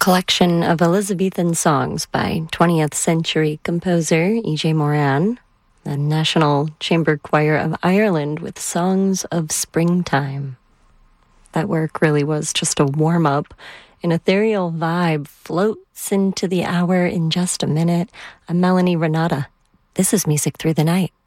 collection of Elizabethan songs by 20th century composer E.J. Moran, the National Chamber Choir of Ireland with Songs of Springtime. That work really was just a warm-up. An ethereal vibe floats into the hour in just a minute. I'm Melanie Renata. This is Music Through the Night.